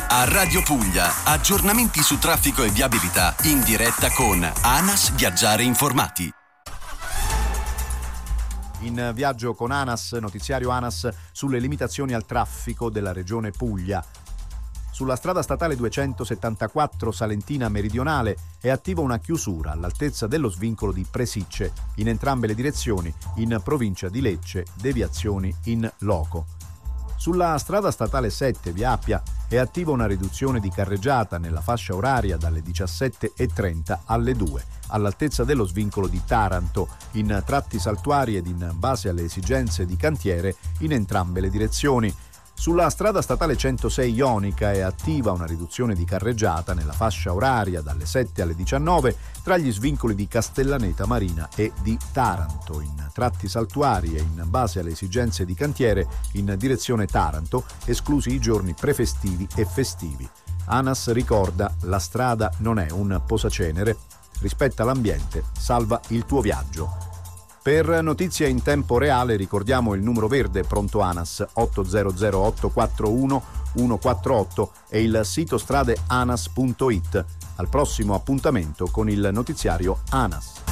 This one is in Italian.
A Radio Puglia, aggiornamenti su traffico e viabilità in diretta con ANAS Viaggiare Informati. In viaggio con ANAS, notiziario ANAS sulle limitazioni al traffico della regione Puglia. Sulla strada statale 274 Salentina Meridionale è attiva una chiusura all'altezza dello svincolo di Presicce, in entrambe le direzioni, in provincia di Lecce, deviazioni in loco. Sulla strada statale 7 via Appia è attiva una riduzione di carreggiata nella fascia oraria dalle 17:30 alle 2, all'altezza dello svincolo di Taranto, in tratti saltuari ed in base alle esigenze di cantiere in entrambe le direzioni. Sulla strada statale 106 Ionica è attiva una riduzione di carreggiata nella fascia oraria dalle 7 alle 19 tra gli svincoli di Castellaneta Marina e di Taranto, in tratti saltuari e in base alle esigenze di cantiere in direzione Taranto, esclusi i giorni prefestivi e festivi. ANAS ricorda: la strada non è un posacenere, rispetta l'ambiente, salva il tuo viaggio. Per notizie in tempo reale ricordiamo il numero verde pronto ANAS 800 841 148 e il sito stradeanas.it. Al prossimo appuntamento con il notiziario ANAS.